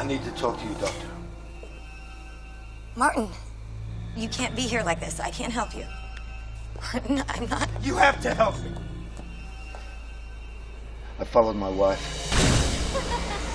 need to talk to you, Doctor. Martin, you can't be here like this. I can't help you. I'm not. You have to help me. I followed my wife.